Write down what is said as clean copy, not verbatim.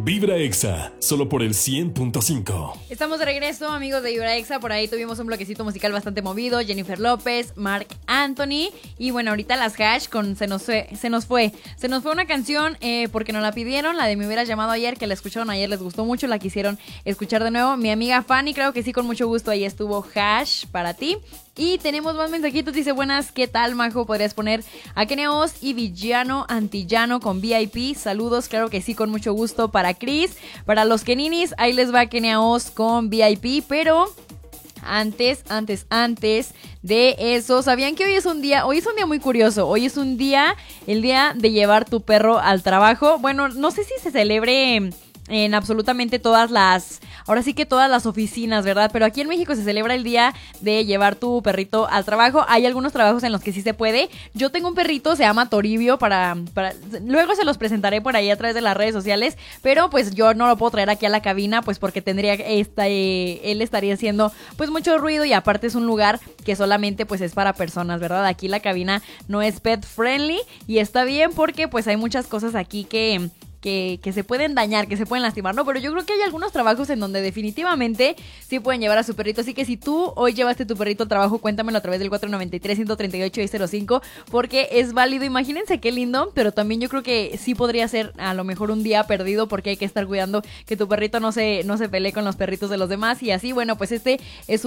Vibra Exa, solo por el 100.5. Estamos de regreso, amigos de Vibra Exa. Por ahí tuvimos un bloquecito musical bastante movido. Jennifer López, Marc Anthony. Y bueno, ahorita las hash con Se nos fue una canción porque nos la pidieron. La de Me hubieras llamado ayer, que la escucharon ayer, les gustó mucho. La quisieron escuchar de nuevo. Mi amiga Fanny, claro que sí, con mucho gusto. Ahí estuvo hash para ti. Y tenemos más mensajitos, dice: buenas, ¿qué tal, Majo? ¿Podrías poner a Kenia Oz y Villano Antillano con VIP? Saludos, claro que sí, con mucho gusto para Chris. Para los Keninis, ahí les va Kenia Oz con VIP, pero antes de eso, ¿sabían que hoy es un día muy curioso? Hoy es el día de llevar tu perro al trabajo. Bueno, no sé si se celebre en absolutamente todas las oficinas, ¿verdad? Pero aquí en México se celebra el día de llevar tu perrito al trabajo. Hay algunos trabajos en los que sí se puede. Yo tengo un perrito, se llama Toribio, luego se los presentaré por ahí a través de las redes sociales, pero pues yo no lo puedo traer aquí a la cabina, pues porque él estaría haciendo pues mucho ruido, y aparte es un lugar que solamente pues es para personas, ¿verdad? Aquí la cabina no es pet friendly, y está bien porque pues hay muchas cosas aquí que se pueden dañar, que se pueden lastimar, ¿no? Pero yo creo que hay algunos trabajos en donde definitivamente sí pueden llevar a su perrito. Así que si tú hoy llevaste tu perrito al trabajo, cuéntamelo a través del 493-138-605, porque es válido. Imagínense qué lindo, pero también yo creo que sí podría ser a lo mejor un día perdido, porque hay que estar cuidando que tu perrito no se pelee con los perritos de los demás. Y así, bueno, pues este es